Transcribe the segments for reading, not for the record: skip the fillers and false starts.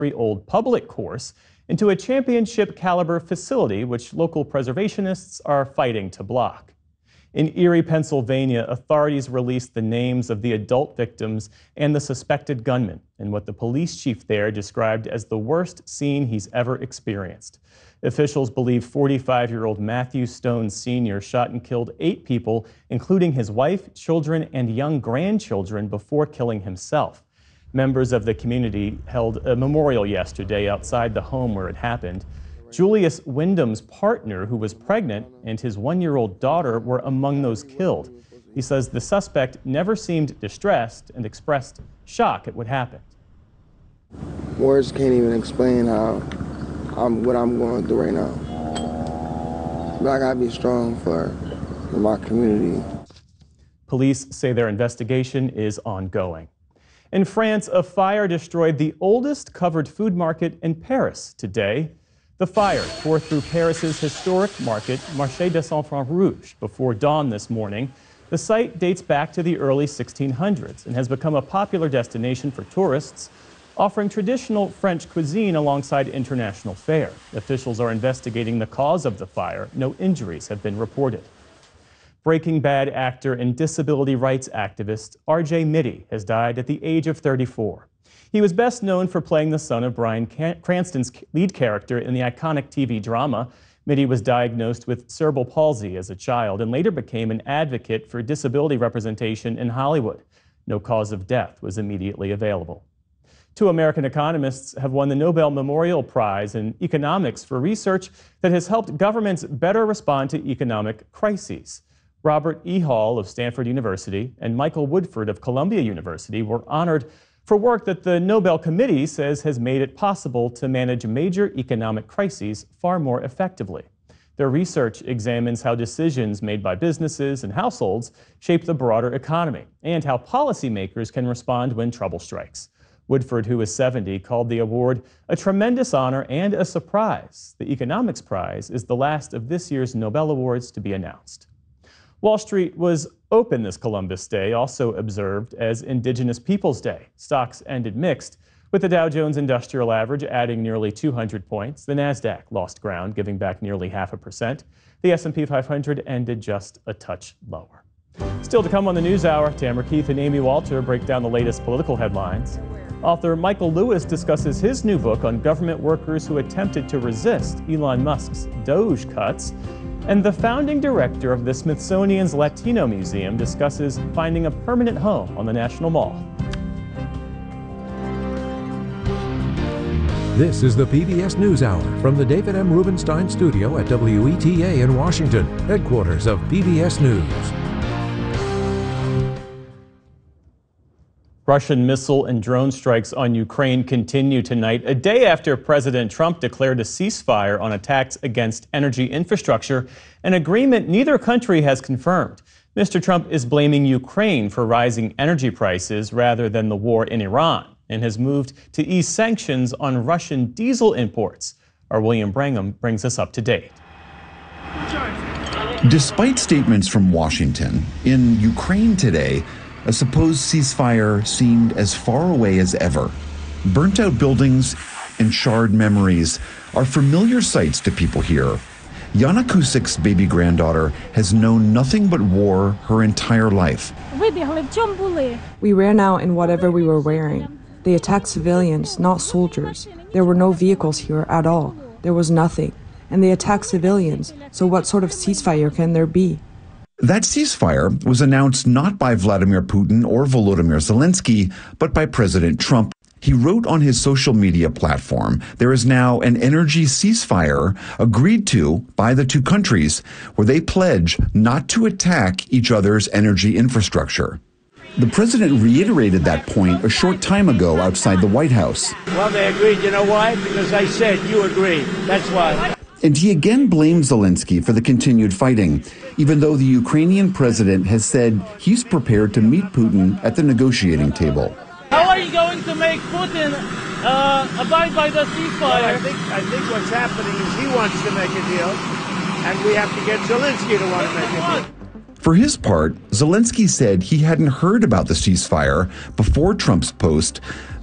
century-old public course into a championship-caliber facility which local preservationists are fighting to block. In Erie, Pennsylvania, authorities released the names of the adult victims and the suspected gunman in what the police chief there described as the worst scene he's ever experienced. Officials believe 45-year-old Matthew Stone Sr. shot and killed 8 people, including his wife, children, and young grandchildren, before killing himself. Members of the community held a memorial yesterday outside the home where it happened. Julius Wyndham's partner, who was pregnant, and his 1-year-old daughter were among those killed. He says the suspect never seemed distressed and expressed shock at what happened. Words can't even explain what I'm going through right now. But I gotta be strong for my community. Police say their investigation is ongoing. In France, a fire destroyed the oldest covered food market in Paris today. The fire tore through Paris's historic market, Marché des Enfants Rouges, before dawn this morning. The site dates back to the early 1600s and has become a popular destination for tourists, offering traditional French cuisine alongside international fare. Officials are investigating the cause of the fire. No injuries have been reported. Breaking Bad actor and disability rights activist R.J. Mitte has died at the age of 34. He was best known for playing the son of Bryan Cranston's lead character in the iconic TV drama. Mitte was diagnosed with cerebral palsy as a child and later became an advocate for disability representation in Hollywood. No cause of death was immediately available. 2 American economists have won the Nobel Memorial Prize in Economics for research that has helped governments better respond to economic crises. Robert E. Hall of Stanford University and Michael Woodford of Columbia University were honored for work that the Nobel Committee says has made it possible to manage major economic crises far more effectively. Their research examines how decisions made by businesses and households shape the broader economy and how policymakers can respond when trouble strikes. Woodford, who is 70, called the award a tremendous honor and a surprise. The Economics Prize is the last of this year's Nobel Awards to be announced. Wall Street was open this Columbus Day, also observed as Indigenous Peoples Day. Stocks ended mixed, with the Dow Jones Industrial Average adding nearly 200 points. The Nasdaq lost ground, giving back nearly 0.5%. The S&P 500 ended just a touch lower. Still to come on the News Hour, Tamara Keith and Amy Walter break down the latest political headlines. Author Michael Lewis discusses his new book on government workers who attempted to resist Elon Musk's Doge cuts. And the founding director of the Smithsonian's Latino Museum discusses finding a permanent home on the National Mall. This is the PBS NewsHour from the David M. Rubenstein studio at WETA in Washington, headquarters of PBS News. Russian missile and drone strikes on Ukraine continue tonight, a day after President Trump declared a ceasefire on attacks against energy infrastructure, an agreement neither country has confirmed. Mr. Trump is blaming Ukraine for rising energy prices rather than the war in Iran, and has moved to ease sanctions on Russian diesel imports. Our William Brangham brings us up to date. Despite statements from Washington, in Ukraine today, a supposed ceasefire seemed as far away as ever. Burnt-out buildings and charred memories are familiar sights to people here. Yana Kusik's baby granddaughter has known nothing but war her entire life. We ran out in whatever we were wearing. They attacked civilians, not soldiers. There were no vehicles here at all. There was nothing. And they attacked civilians, so what sort of ceasefire can there be? That ceasefire was announced not by Vladimir Putin or Volodymyr Zelensky, but by President Trump. He wrote on his social media platform, there is now an energy ceasefire agreed to by the 2 countries, where they pledge not to attack each other's energy infrastructure. The president reiterated that point a short time ago outside the White House. Well, they agreed. You know why? Because I said you agreed. That's why. And he again blamed Zelensky for the continued fighting, even though the Ukrainian president has said he's prepared to meet Putin at the negotiating table. How are you going to make Putin abide by the ceasefire? Well, I think what's happening is he wants to make a deal, and we have to get Zelensky to want to make a deal. For his part, Zelensky said he hadn't heard about the ceasefire before Trump's post,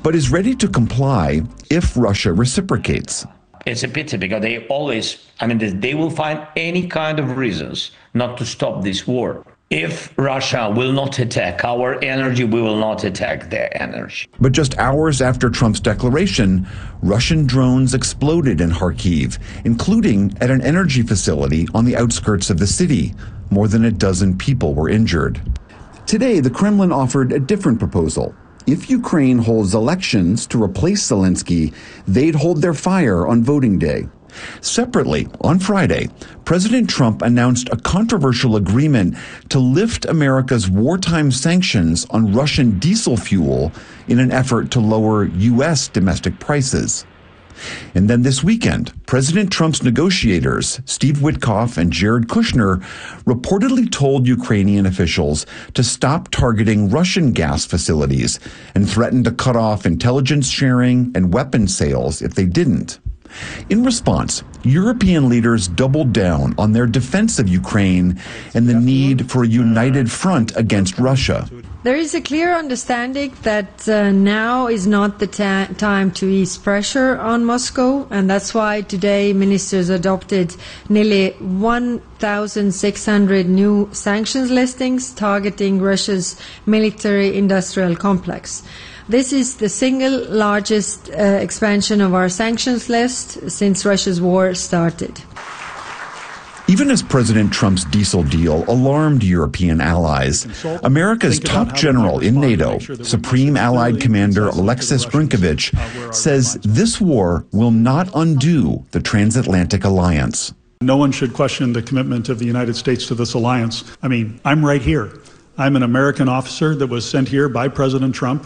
but is ready to comply if Russia reciprocates. It's a pity because they always, they will find any kind of reasons not to stop this war. If Russia will not attack our energy, we will not attack their energy. But just hours after Trump's declaration, Russian drones exploded in Kharkiv, including at an energy facility on the outskirts of the city. More than a dozen people were injured. Today, the Kremlin offered a different proposal. If Ukraine holds elections to replace Zelensky, they'd hold their fire on voting day. Separately, on Friday, President Trump announced a controversial agreement to lift America's wartime sanctions on Russian diesel fuel in an effort to lower U.S. domestic prices. And then this weekend, President Trump's negotiators, Steve Witkoff and Jared Kushner, reportedly told Ukrainian officials to stop targeting Russian gas facilities and threatened to cut off intelligence sharing and weapons sales if they didn't. In response, European leaders doubled down on their defense of Ukraine and the need for a united front against Russia. There is a clear understanding that now is not the time to ease pressure on Moscow, and that's why today ministers adopted nearly 1,600 new sanctions listings targeting Russia's military-industrial complex. This is the single largest expansion of our sanctions list since Russia's war started. Even as President Trump's diesel deal alarmed European allies, America's top general in NATO, Supreme Allied Commander Alexis Brinkovich, says this war will not undo the transatlantic alliance. No one should question the commitment of the United States to this alliance. I'm right here. I'm an American officer that was sent here by President Trump.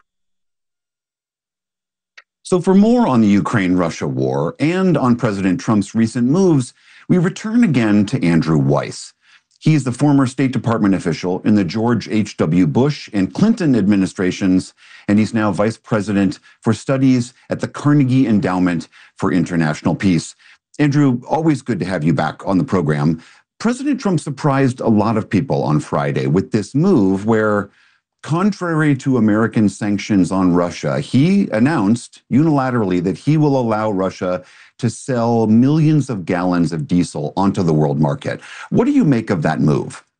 So for more on the Ukraine-Russia war and on President Trump's recent moves, we return again to Andrew Weiss. He is the former State Department official in the George H.W. Bush and Clinton administrations, and he's now vice president for studies at the Carnegie Endowment for International Peace. Andrew, always good to have you back on the program. President Trump surprised a lot of people on Friday with this move where, contrary to American sanctions on Russia, he announced unilaterally that he will allow Russia to sell millions of gallons of diesel onto the world market. What do you make of that move?